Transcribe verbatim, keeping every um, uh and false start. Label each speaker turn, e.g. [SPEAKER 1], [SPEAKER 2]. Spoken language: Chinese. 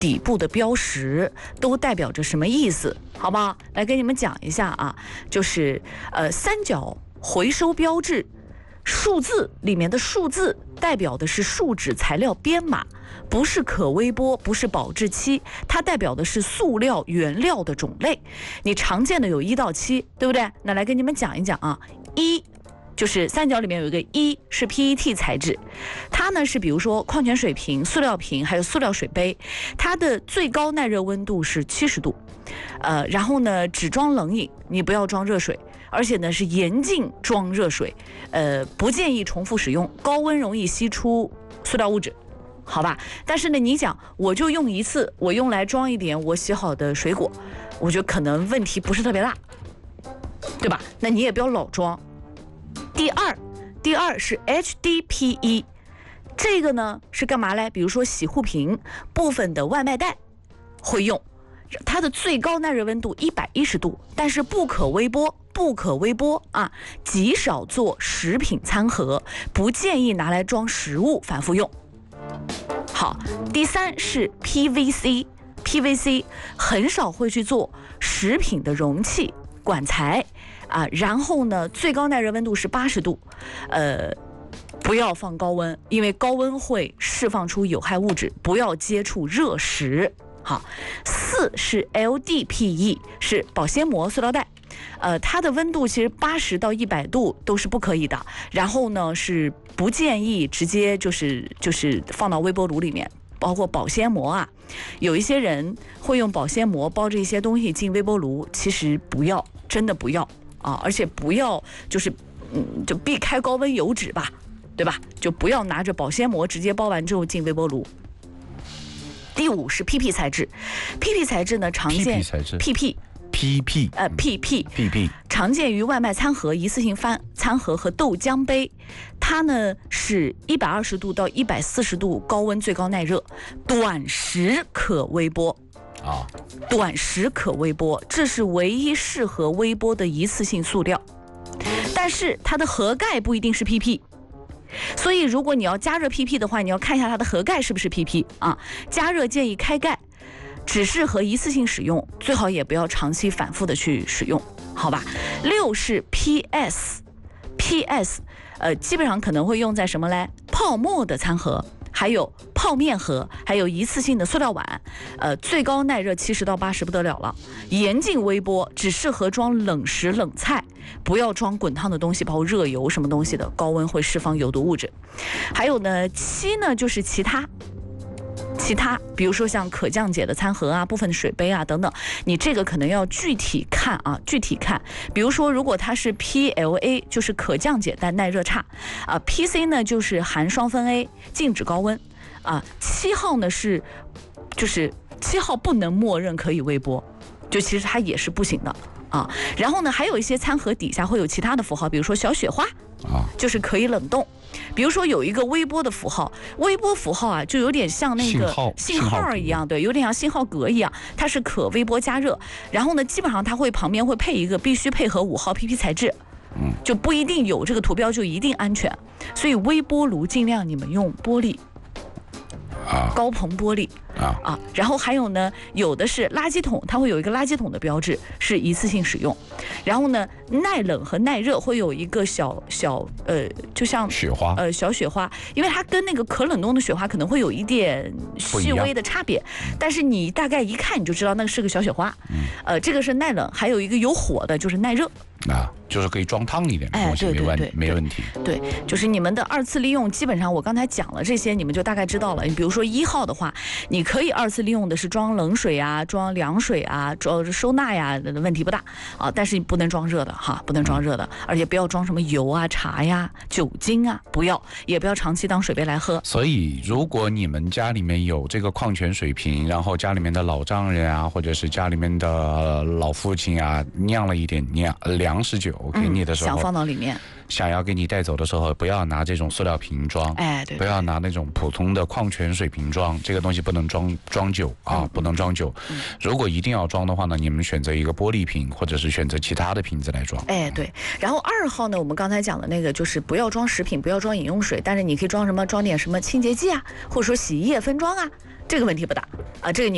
[SPEAKER 1] 底部的标识都代表着什么意思？好不好？来给你们讲一下啊，就是呃三角回收标志，数字里面的数字代表的是树脂材料编码，不是可微波，不是保质期，它代表的是塑料原料的种类。你常见的有一到七，对不对？那来跟你们讲一讲啊，一。就是三角里面有一个一是 P E T 材质，它呢是比如说矿泉水瓶、塑料瓶还有塑料水杯，它的最高耐热温度是七十度，呃，然后呢只装冷饮，你不要装热水，而且呢是严禁装热水，呃，不建议重复使用，高温容易吸出塑料物质。好吧，但是呢，你讲我就用一次，我用来装一点我洗好的水果，我觉得可能问题不是特别大，对吧？那你也不要老装。第二，第二是 H D P E， 这个呢是干嘛嘞？比如说洗护瓶、部分的外卖袋会用，它的最高耐热温度一百一十度，但是不可微波，不可微波啊，极少做食品餐盒，不建议拿来装食物反复用。好，第三是 P V C，P V C 很少会去做食品的容器、管材。啊，然后呢，最高耐热温度是八十度，呃，不要放高温，因为高温会释放出有害物质，不要接触热食。好，四是 L D P E， 是保鲜膜塑料袋，呃，它的温度其实八十到一百度都是不可以的，然后呢是不建议直接就是就是放到微波炉里面。包括保鲜膜啊，有一些人会用保鲜膜包着一些东西进微波炉，其实不要，真的不要。啊，而且不要就是，嗯，就避开高温油脂吧，对吧？就不要拿着保鲜膜直接包完之后进微波炉。第五是 P P 材质 ，P P 材质呢常见
[SPEAKER 2] P P 材质
[SPEAKER 1] P P
[SPEAKER 2] P P
[SPEAKER 1] 呃 P P
[SPEAKER 2] P P
[SPEAKER 1] 常见于外卖餐盒、一次性饭餐盒和豆浆杯，它呢是一百二十度到一百四十度高温最高耐热，短时可微波。啊，短时可微波，这是唯一适合微波的一次性塑料，但是它的盒盖不一定是 P P， 所以如果你要加热 P P 的话，你要看一下它的盒盖是不是 P P 啊。加热建议开盖，只适合一次性使用，最好也不要长期反复的去使用，好吧？六是 P S，P S， 呃，基本上可能会用在什么嘞？泡沫的餐盒。还有泡面盒，还有一次性的塑料碗，呃，最高耐热七十到八十不得了了，严禁微波，只适合装冷食冷菜，不要装滚烫的东西，包括热油什么东西的，高温会释放有毒物质。还有呢，七呢就是其他。其他，比如说像可降解的餐盒啊、部分的水杯啊等等，你这个可能要具体看啊，具体看。比如说，如果它是 P L A， 就是可降解但耐热差啊 ；P C 呢就是含双酚 A， 禁止高温啊。七号呢是，就是七号不能默认可以微波，就其实它也是不行的啊。然后呢，还有一些餐盒底下会有其他的符号，比如说小雪花啊，就是可以冷冻。比如说有一个微波的符号，微波符号啊，就有点像那个信号一样，对，有点像信号格一样，它是可微波加热。然后呢，基本上它会旁边会配一个必须配合五号 P P 材质，嗯，就不一定有这个图标就一定安全。所以微波炉尽量你们用玻璃。啊，高硼玻璃啊啊，然后还有呢，有的是垃圾桶，它会有一个垃圾桶的标志，是一次性使用。然后呢，耐冷和耐热会有一个小小呃，就像雪花呃小雪花，因为它跟那个可冷冻的雪花可能会有一点细微的差别，但是你大概一看你就知道那个是个小雪花。嗯，呃，这个是耐冷，还有一个有火的，就是耐热。
[SPEAKER 2] 啊，就是可以装烫一点的东西，没问没问题。
[SPEAKER 1] 对，就是你们的二次利用，基本上我刚才讲了这些，你们就大概知道了。你比如说一号的话，你可以二次利用的是装冷水啊、装凉水啊、装收纳呀，问题不大啊。但是你不能装热的哈，不能装热的，而且不要装什么油啊、茶呀、酒精啊，不要，也不要长期当水杯来喝。
[SPEAKER 2] 所以，如果你们家里面有这个矿泉水瓶，然后家里面的老丈人啊，或者是家里面的老父亲啊，酿了一点酿凉。粮食酒给你的时候、嗯，
[SPEAKER 1] 想放到里面，
[SPEAKER 2] 想要给你带走的时候，不要拿这种塑料瓶装，
[SPEAKER 1] 哎，对对，
[SPEAKER 2] 不要拿那种普通的矿泉水瓶装，这个东西不能装装酒啊，嗯、不能装酒、嗯。如果一定要装的话呢，你们选择一个玻璃瓶，或者是选择其他的瓶子来装。
[SPEAKER 1] 哎，对。然后二号呢，我们刚才讲的那个就是不要装食品，不要装饮用水，但是你可以装什么？装点什么清洁剂啊，或者说洗衣液分装啊，这个问题不大啊，这个你。